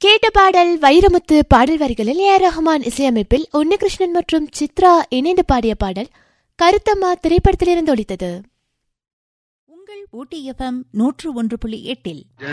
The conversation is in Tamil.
கேட்ட பாடல் வைரமுத்து பாடல் வரிகளில் ஏ.ஆர். ரஹ்மான் இசையமைப்பில் உன்னிகிருஷ்ணன் மற்றும் சித்ரா இணைந்து பாடிய பாடல் கருத்தம்மா திரைப்படத்திலிருந்து ஒலித்தது. உங்கள் ஊட்டி FM 101.8